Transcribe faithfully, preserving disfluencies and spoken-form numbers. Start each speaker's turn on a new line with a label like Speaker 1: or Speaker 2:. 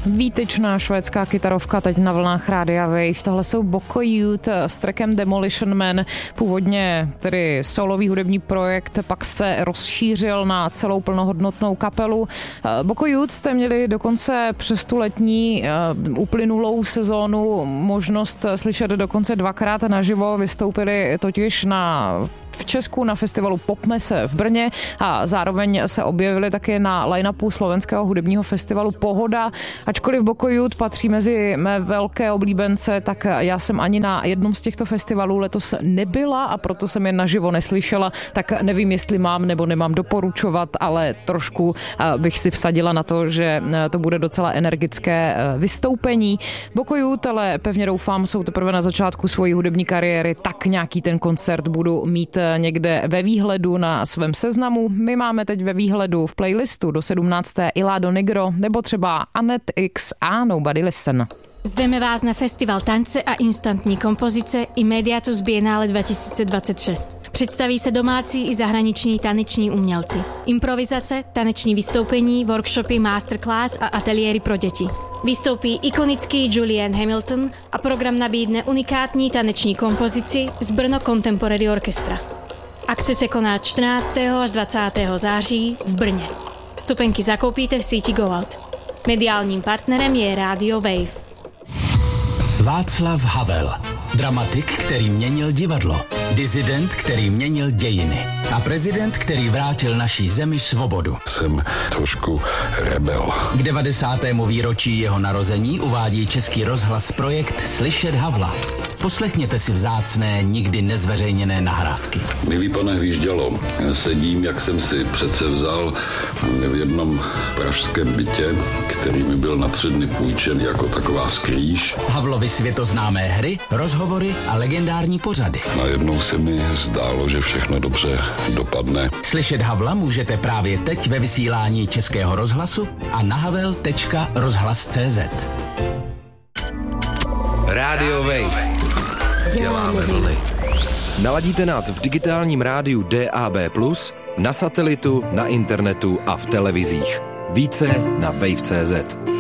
Speaker 1: Výtečná švédská kytarovka teď na vlnách Rádia Wave. Tohle jsou Boko Youth s trackem Demolition Man. Původně tedy solový hudební projekt, pak se rozšířil na celou plnohodnotnou kapelu. Boko Youth jste měli dokonce přes tu letní uh, uplynulou sezónu možnost slyšet dokonce dvakrát naživo. Vystoupili totiž na v Česku na festivalu Popmese v Brně a zároveň se objevili taky na line-upu slovenského hudebního festivalu Pohoda. Ačkoliv Boko Youth patří mezi mé velké oblíbence, tak já jsem ani na jednom z těchto festivalů letos nebyla a proto jsem je naživo neslyšela, tak nevím, jestli mám nebo nemám doporučovat, ale trošku bych si vsadila na to, že to bude docela energické vystoupení. Boko Youth, ale pevně doufám, jsou teprve na začátku svojí hudební kariéry, tak nějaký ten koncert budu mít někde ve výhledu na svém seznamu. My máme teď ve výhledu v playlistu do sedmnácté Ilado Negro nebo třeba Annette X a Nobody Listen.
Speaker 2: Zveme vás na festival tance a instantní kompozice i Mediatus Biennale dva tisíce dvacet šest. Představí se domácí i zahraniční taneční umělci. Improvizace, taneční vystoupení, workshopy, masterclass a ateliéry pro děti. Vystoupí ikonický Julian Hamilton a program nabídne unikátní taneční kompozici z Brno Contemporary Orchestra. Akce se koná čtrnáctého až dvacátého září v Brně. Vstupenky zakoupíte v síti Go Out. Mediálním partnerem je Radio Wave.
Speaker 3: Václav Havel, dramatik, který měnil divadlo, disident, který měnil dějiny a prezident, který vrátil naší zemi svobodu.
Speaker 4: Jsem trošku rebel.
Speaker 3: K devadesátému výročí jeho narození uvádí Český rozhlas projekt Slyšet Havla. Poslechněte si vzácné, nikdy nezveřejněné nahrávky.
Speaker 4: Milý pane Hvíždělo, sedím, jak jsem si přece vzal v jednom pražském bytě, který mi byl na tři dny půjčen jako taková skrýš.
Speaker 3: Havlovy světoznámé hry, rozhovory a legendární pořady.
Speaker 4: Najednou se mi zdálo, že všechno dobře dopadne.
Speaker 3: Slyšet Havla můžete právě teď ve vysílání Českého rozhlasu a na havel tečka rozhlas tečka cé zet.
Speaker 5: Radio Wave. Děláme vlny. Naladíte nás v digitálním rádiu D A B plus, na satelitu, na internetu a v televizích. Více na wave tečka cé zet.